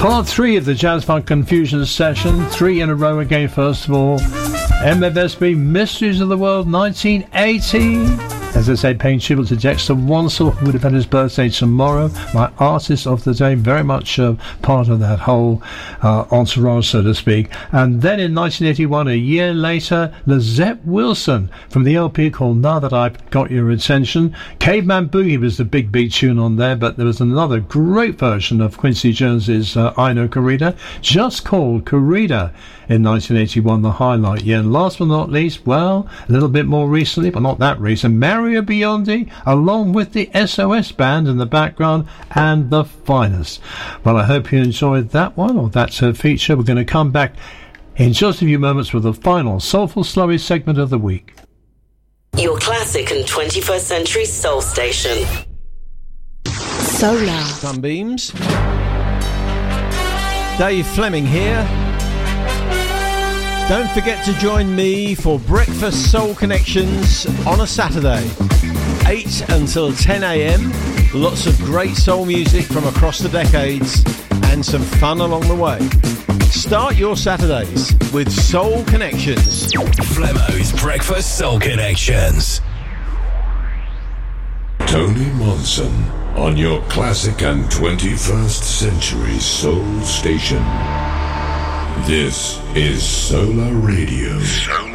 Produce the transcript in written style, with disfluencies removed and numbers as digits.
Part 3 of the Jazz Funk Confusion session, 3 in a row again. First of all, MFSB Mysteries of the World 1980. As I say, paying tribute to Dexter Wansel, who would have had his birthday tomorrow. My artist of the day, very much part of that whole entourage, so to speak. And then in 1981, a year later, Lizette Wilson from the LP called Now That I've Got Your Attention. Caveman Boogie was the big beat tune on there, but there was another great version of Quincy Jones's I Know Corrida, just called Corrida, in 1981, the highlight year. And last but not least, well, a little bit more recently, but not that recent, Mario Biondi, along with the SOS Band in the background, and The Finest. Well, I hope you enjoyed that one, or that feature. We're going to come back in just a few moments with the final Soulful Slurry segment of the week. Your classic and 21st century soul station. Solar Sunbeams. Dave Fleming here. Don't forget to join me for Breakfast Soul Connections on a Saturday, 8 until 10 a.m. Lots of great soul music from across the decades and some fun along the way. Start your Saturdays with Soul Connections. Flemo's Breakfast Soul Connections. Tony Monson on your classic and 21st century soul station. This is Solar Radio.